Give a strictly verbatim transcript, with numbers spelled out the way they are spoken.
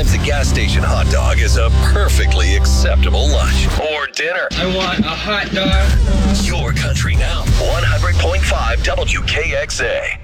Sometimes a gas station hot dog is a perfectly acceptable lunch or dinner. I want a hot dog. Your country now. one hundred point five W K X A.